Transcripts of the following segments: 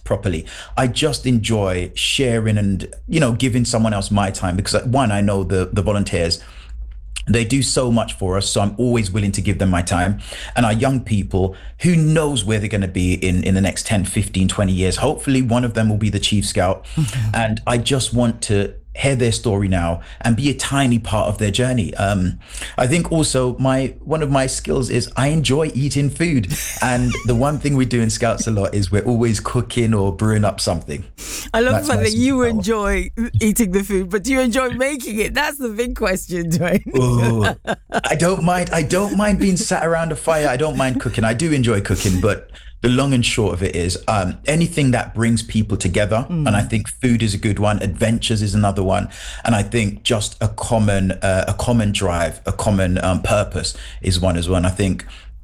properly. I just enjoy sharing and, giving someone else my time because, one, I know the volunteers, they do so much for us. So I'm always willing to give them my time. And our young people, who knows where they're going to be in the next 10, 15, 20 years. Hopefully one of them will be the Chief Scout. And I just want to hear their story now and be a tiny part of their journey. I think also one of my skills is I enjoy eating food. And the one thing we do in Scouts a lot is we're always cooking or brewing up something. I love the fact that you enjoy eating the food, but do you enjoy making it? That's the big question, Dwayne. Oh, I don't mind being sat around a fire. I don't mind cooking. I do enjoy cooking, but the long and short of it is anything that brings people together. And I think food is a good one. Adventures is another one. And I think just a common drive, a common purpose is one as well. And I think,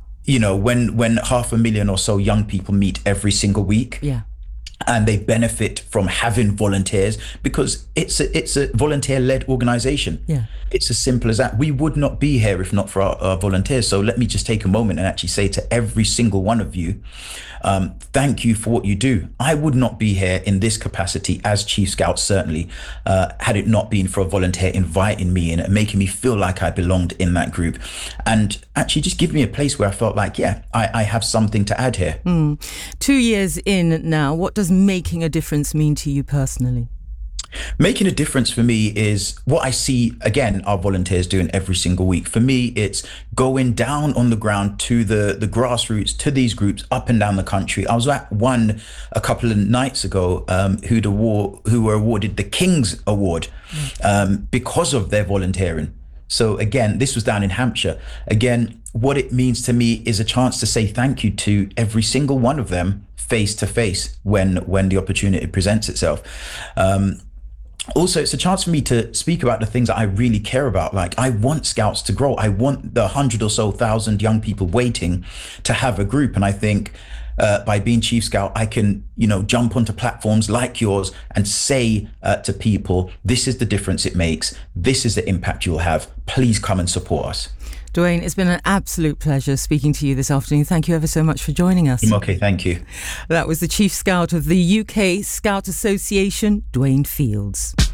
when 500,000 or so young people meet every single week. Yeah. And they benefit from having volunteers because it's a volunteer-led organization. Yeah. It's as simple as that. We would not be here if not for our volunteers. So let me just take a moment and actually say to every single one of you, thank you for what you do. I would not be here in this capacity as Chief Scout, certainly, had it not been for a volunteer inviting me in and making me feel like I belonged in that group. And actually just give me a place where I felt like, I have something to add here. 2 years in now, what does making a difference mean to you personally? Making a difference for me is what I see, again, our volunteers doing every single week. For me, it's going down on the ground to the grassroots, to these groups up and down the country. I was at one a couple of nights ago who were awarded the King's Award because of their volunteering. So again, this was down in Hampshire. Again, what it means to me is a chance to say thank you to every single one of them face to face when the opportunity presents itself. Also, it's a chance for me to speak about the things that I really care about. Like, I want Scouts to grow. I want the 100 or so thousand young people waiting to have a group. And I think by being Chief Scout, I can, jump onto platforms like yours and say to people, this is the difference it makes. This is the impact you'll have. Please come and support us. Dwayne, it's been an absolute pleasure speaking to you this afternoon. Thank you ever so much for joining us. Okay, thank you. That was the Chief Scout of the UK Scout Association, Dwayne Fields.